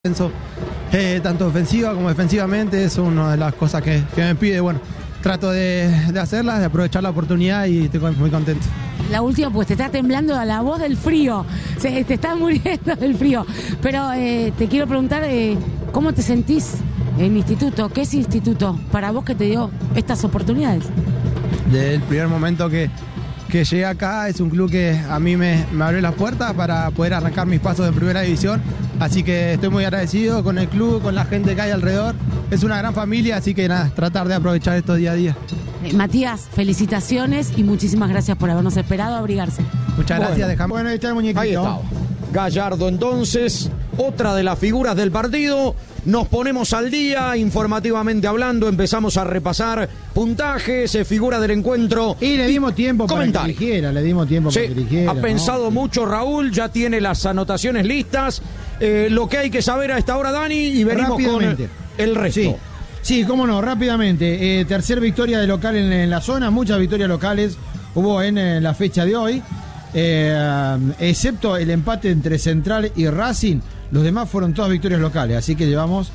Tanto ofensiva como defensivamente es una de las cosas que me pide. Bueno, trato de hacerlas, de aprovechar la oportunidad y estoy muy contento. La última, pues te está temblando a la voz del frío, te estás muriendo del frío, pero te quiero preguntar, ¿cómo te sentís en instituto? ¿Qué es instituto para vos que te dio estas oportunidades? Desde el primer momento que llegué acá, es un club que a mí me abrió las puertas para poder arrancar mis pasos en primera división, así que estoy muy agradecido con el club, con la gente que hay alrededor. Es una gran familia, así que nada, tratar de aprovechar esto día a día. Matías, felicitaciones y muchísimas gracias por habernos esperado a abrigarse. Muchas gracias, dejamos. Bueno, ahí está el muñequito. Ahí estaba Gallardo, entonces, otra de las figuras del partido. Nos ponemos al día, informativamente hablando, empezamos a repasar puntajes, figura del encuentro. Y le dimos tiempo para que eligiera, Ha pensado mucho Raúl, ya tiene las anotaciones listas. Lo que hay que saber a esta hora, Dani, y venimos con el resto. Sí, cómo no, rápidamente. Tercer victoria de local en la zona, muchas victorias locales hubo en la fecha de hoy, excepto el empate entre Central y Racing. Los demás fueron todas victorias locales, así que llevamos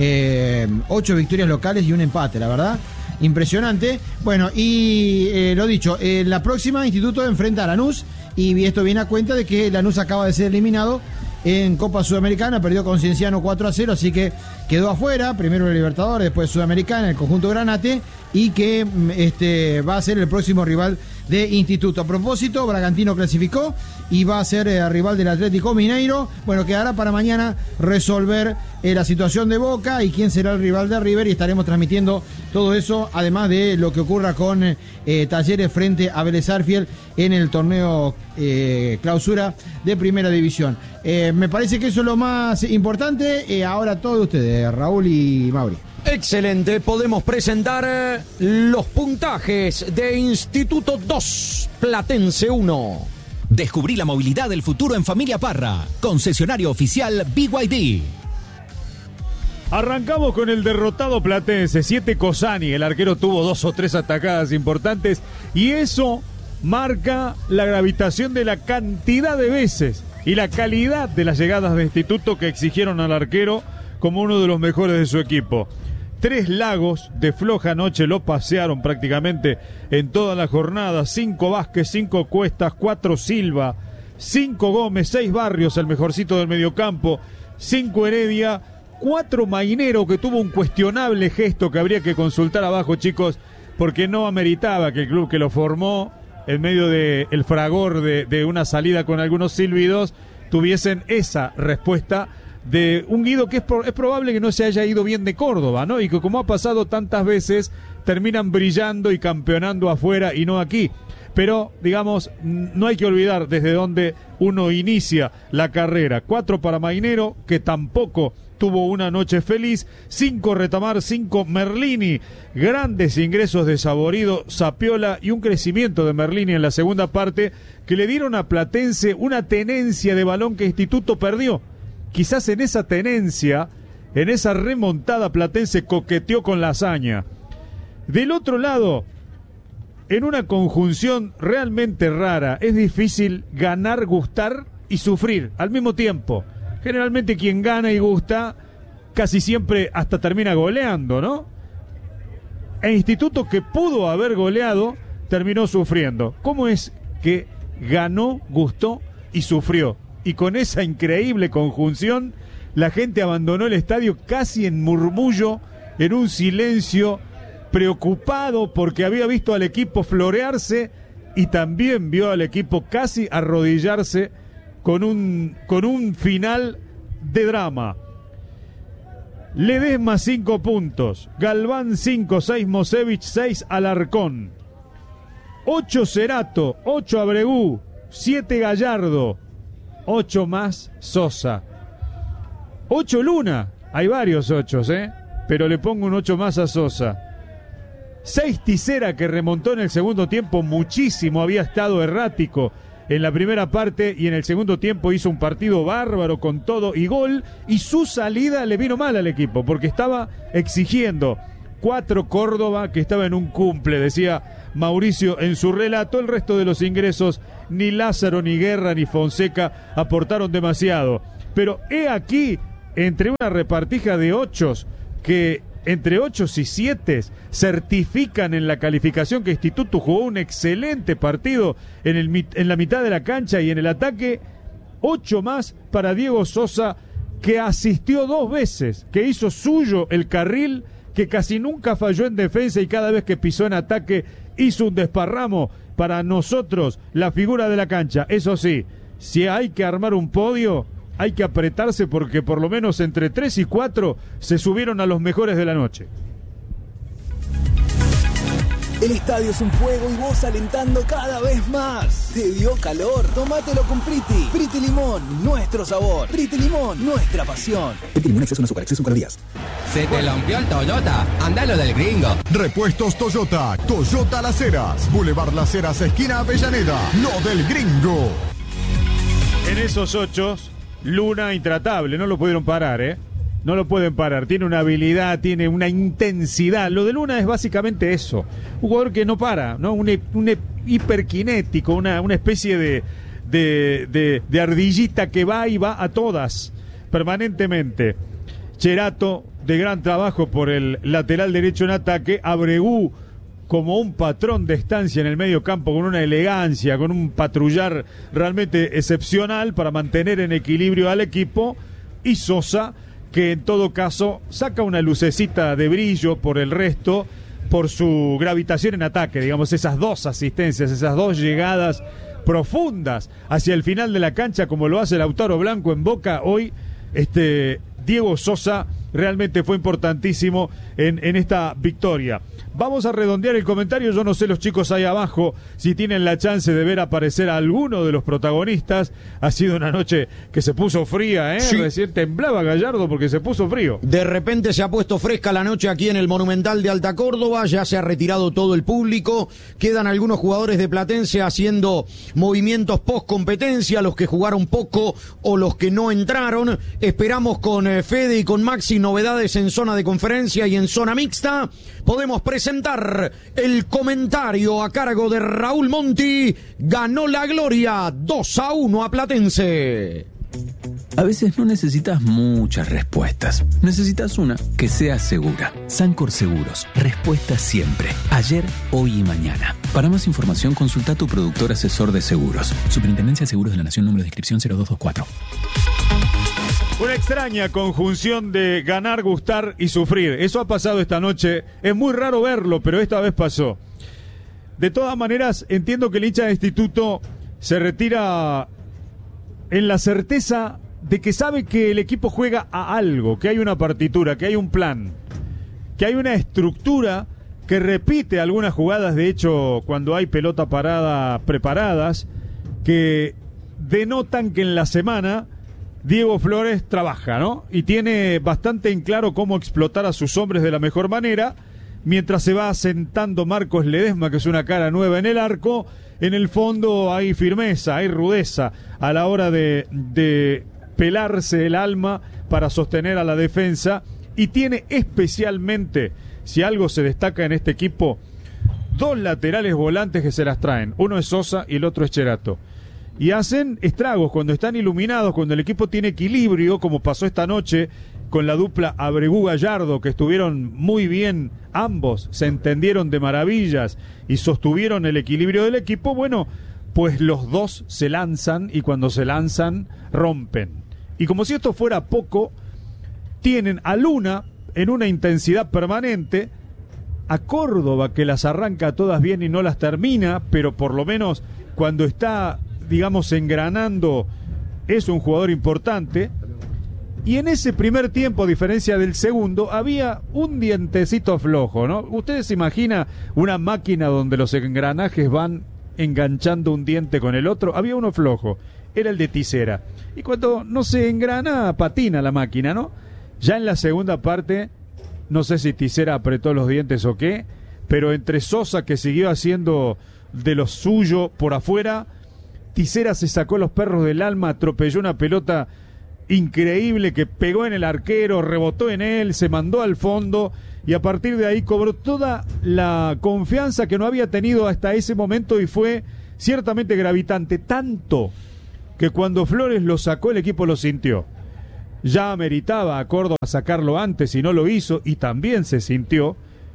8 victorias locales y un empate, la verdad. Impresionante. Bueno, y lo dicho, la próxima Instituto enfrenta a Lanús, y esto viene a cuenta de que Lanús acaba de ser eliminado en Copa Sudamericana, perdió con Cienciano 4-0, así que quedó afuera, primero el Libertadores, después Sudamericana, el conjunto Granate, y que va a ser el próximo rival de Instituto. A propósito, Bragantino clasificó y va a ser rival del Atlético Mineiro. Bueno, quedará para mañana resolver la situación de Boca y quién será el rival de River, y estaremos transmitiendo todo eso, además de lo que ocurra con Talleres frente a Vélez Sarsfield en el torneo clausura de Primera División. Me parece que eso es lo más importante. Ahora todos ustedes, Raúl y Mauri. Excelente, podemos presentar los puntajes de Instituto 2, Platense 1. Descubrí la movilidad del futuro en Familia Parra, concesionario oficial BYD. Arrancamos con el derrotado Platense, 7 Cosani, el arquero tuvo 2 o 3 atacadas importantes y eso marca la gravitación de la cantidad de veces y la calidad de las llegadas de Instituto que exigieron al arquero como uno de los mejores de su equipo. 3 Lagos de floja noche lo pasearon prácticamente en toda la jornada. 5 Vázquez, 5 Cuestas, 4 Silva, 5 Gómez, 6 Barrios, el mejorcito del mediocampo, 5 Heredia, 4 Mainero, que tuvo un cuestionable gesto que habría que consultar abajo, chicos, porque no ameritaba que el club que lo formó en medio del fragor de una salida con algunos silbidos tuviesen esa respuesta de un Guido que es probable que no se haya ido bien de Córdoba, ¿no? Y que, como ha pasado tantas veces, terminan brillando y campeonando afuera y no aquí. Pero, digamos, no hay que olvidar desde dónde uno inicia la carrera. 4 para Mainero, que tampoco tuvo una noche feliz. 5 Retamar, 5 Merlini. Grandes ingresos de Saborido, Zapiola y un crecimiento de Merlini en la segunda parte que le dieron a Platense una tenencia de balón que Instituto perdió. Quizás en esa tenencia, en esa remontada, Platense coqueteó con la hazaña. Del otro lado, en una conjunción realmente rara, es difícil ganar, gustar y sufrir al mismo tiempo. Generalmente quien gana y gusta casi siempre hasta termina goleando, ¿no? E Instituto, que pudo haber goleado, terminó sufriendo. ¿Cómo es que ganó, gustó y sufrió? Y con esa increíble conjunción, la gente abandonó el estadio casi en murmullo, en un silencio, preocupado porque había visto al equipo florearse y también vio al equipo casi arrodillarse con un final de drama. Ledesma 5 puntos, Galván 5, 6 Mosevich, 6 Alarcón, 8 Cerato, 8 Abregú, 7 Gallardo, 8 más Sosa, 8 Luna, hay varios 8, pero le pongo un 8 más a Sosa. 6 Tisera, que remontó en el segundo tiempo muchísimo, había estado errático en la primera parte y en el segundo tiempo hizo un partido bárbaro con todo y gol, y su salida le vino mal al equipo porque estaba exigiendo. 4 Córdoba, que estaba en un cumple, decía Mauricio en su relato. El resto de los ingresos, ni Lázaro, ni Guerra, ni Fonseca aportaron demasiado. Pero he aquí entre una repartija de 8 que entre 8 y 7 certifican en la calificación que Instituto jugó un excelente partido en la mitad de la cancha y en el ataque, 8 más para Diego Sosa, que asistió 2 veces, que hizo suyo el carril, que casi nunca falló en defensa y cada vez que pisó en ataque hizo un desparramo. Para nosotros, la figura de la cancha. Eso sí, si hay que armar un podio, hay que apretarse porque por lo menos entre 3 y 4 se subieron a los mejores de la noche. El estadio es un fuego y vos alentando cada vez más. ¿Te dio calor? Tómatelo con Priti. Priti Limón, nuestro sabor. Priti Limón, nuestra pasión. Priti Limón, exceso en azúcar, exceso en calorías. ¿Se te rompió el Toyota? Andalo del gringo. Repuestos Toyota. Toyota Las Heras. Boulevard Las Heras, esquina Avellaneda. No del gringo. En esos 8, Luna intratable. No lo pudieron parar, ¿eh? No lo pueden parar, tiene una habilidad, tiene una intensidad. Lo de Luna es básicamente eso, un jugador que no para, ¿no? Un hiperkinético, una especie de ardillita que va y va a todas, permanentemente. Cherato, de gran trabajo por el lateral derecho en ataque. Abregu, como un patrón de estancia en el medio campo, con una elegancia, con un patrullar realmente excepcional para mantener en equilibrio al equipo. Y Sosa, que en todo caso saca una lucecita de brillo por el resto, por su gravitación en ataque, digamos, esas 2 asistencias, esas 2 llegadas profundas hacia el final de la cancha, como lo hace Lautaro Blanco en Boca. Hoy Diego Sosa realmente fue importantísimo en esta victoria. Vamos a redondear el comentario. Yo no sé los chicos ahí abajo si tienen la chance de ver aparecer a alguno de los protagonistas. Ha sido una noche que se puso fría, ¿eh? Sí. Recién temblaba Gallardo porque se puso frío. De repente se ha puesto fresca la noche aquí en el Monumental de Alta Córdoba. Ya se ha retirado todo el público. Quedan algunos jugadores de Platense haciendo movimientos post competencia, los que jugaron poco o los que no entraron. Esperamos con Fede y con Maxi novedades en zona de conferencia y en zona mixta. Podemos presentar el comentario a cargo de Raúl Monti. Ganó la gloria 2-1 a Platense. A veces no necesitas muchas respuestas. Necesitas una que sea segura. Sancor Seguros. Respuesta siempre. Ayer, hoy y mañana. Para más información, consulta a tu productor asesor de seguros. Superintendencia de Seguros de la Nación, número de inscripción 0224. Una extraña conjunción de ganar, gustar y sufrir. Eso ha pasado esta noche. Es muy raro verlo, pero esta vez pasó. De todas maneras, entiendo que el hincha de Instituto se retira en la certeza de que sabe que el equipo juega a algo, que hay una partitura, que hay un plan, que hay una estructura que repite algunas jugadas, de hecho, cuando hay pelota parada preparadas, que denotan que en la semana Diego Flores trabaja, ¿no? Y tiene bastante en claro cómo explotar a sus hombres de la mejor manera, mientras se va asentando Marcos Ledesma, que es una cara nueva en el arco. En el fondo hay firmeza, hay rudeza a la hora de pelarse el alma para sostener a la defensa, y tiene especialmente, si algo se destaca en este equipo, 2 laterales volantes que se las traen. Uno es Sosa y el otro es Cherato. Y hacen estragos cuando están iluminados, cuando el equipo tiene equilibrio, como pasó esta noche con la dupla Abregu-Gallardo, que estuvieron muy bien ambos, se entendieron de maravillas y sostuvieron el equilibrio del equipo. Bueno, pues los 2 se lanzan, y cuando se lanzan, rompen. Y como si esto fuera poco, tienen a Luna en una intensidad permanente, a Córdoba, que las arranca todas bien y no las termina, pero por lo menos cuando está, digamos, engranando, es un jugador importante. Y en ese primer tiempo, a diferencia del segundo, había un dientecito flojo, ¿no? Ustedes se imaginan una máquina donde los engranajes van enganchando un diente con el otro. Había uno flojo, era el de Tisera. Y cuando no se engrana, patina la máquina, ¿no? Ya en la segunda parte, no sé si Tisera apretó los dientes o qué, pero entre Sosa, que siguió haciendo de lo suyo por afuera, Tisera se sacó los perros del alma, atropelló una pelota increíble que pegó en el arquero, rebotó en él, se mandó al fondo, y a partir de ahí cobró toda la confianza que no había tenido hasta ese momento, y fue ciertamente gravitante, tanto que cuando Flores lo sacó el equipo lo sintió. ya ameritaba a Córdoba sacarlo antes y no lo hizo, y también se sintió.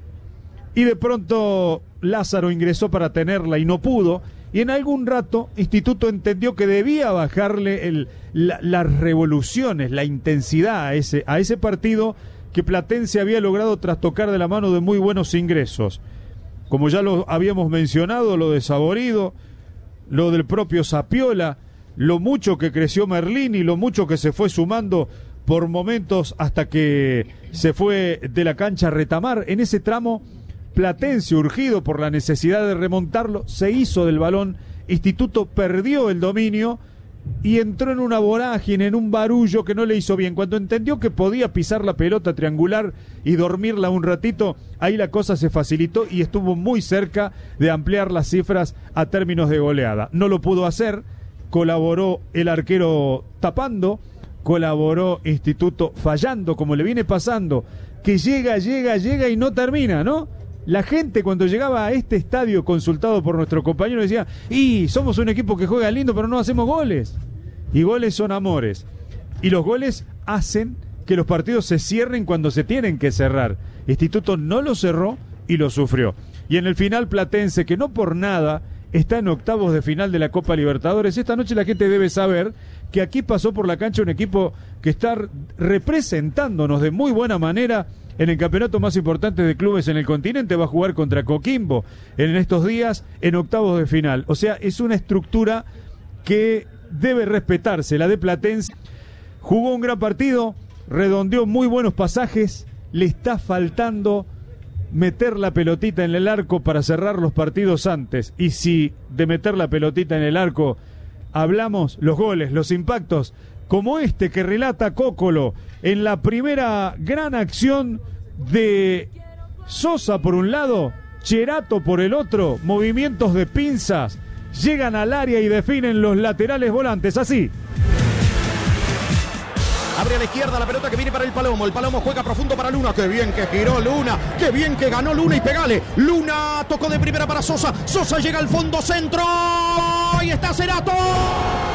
Y de pronto Lázaro ingresó para tenerla y no pudo. Y en algún rato Instituto entendió que debía bajarle las revoluciones, la intensidad a ese partido que Platense había logrado trastocar de la mano de muy buenos ingresos. Como ya lo habíamos mencionado, lo de Saborido, lo del propio Sapiola, lo mucho que creció Merlín y lo mucho que se fue sumando por momentos hasta que se fue de la cancha Retamar. En ese tramo, Platense, urgido por la necesidad de remontarlo, se hizo del balón. Instituto perdió el dominio y entró en una vorágine, en un barullo que no le hizo bien. Cuando entendió que podía pisar la pelota triangular y dormirla un ratito, ahí la cosa se facilitó y estuvo muy cerca de ampliar las cifras a términos de goleada. No lo pudo hacer, colaboró el arquero tapando, colaboró Instituto fallando, como le viene pasando, que llega y no termina, ¿no? La gente cuando llegaba a este estadio, consultado por nuestro compañero, decía: y somos un equipo que juega lindo pero no hacemos goles. Y goles son amores. Y los goles hacen que los partidos se cierren cuando se tienen que cerrar. Instituto no lo cerró y lo sufrió. Y en el final Platense, que no por nada está en octavos de final de la Copa Libertadores, esta noche la gente debe saber que aquí pasó por la cancha un equipo que está representándonos de muy buena manera en el campeonato más importante de clubes en el continente. Va a jugar contra Coquimbo en estos días en octavos de final. O sea, es una estructura que debe respetarse, la de Platense. Jugó un gran partido, redondeó muy buenos pasajes, le está faltando meter la pelotita en el arco para cerrar los partidos antes. Y si de meter la pelotita en el arco hablamos, los goles, los impactos, como este que relata Cócolo en la primera gran acción de Sosa por un lado, Cherato por el otro, movimientos de pinzas, llegan al área y definen los laterales volantes, así. Abre a la izquierda la pelota que viene para el Palomo juega profundo para Luna, qué bien que giró Luna, qué bien que ganó Luna y pegale. Luna tocó de primera para Sosa, Sosa llega al fondo centro, ahí está Cerato.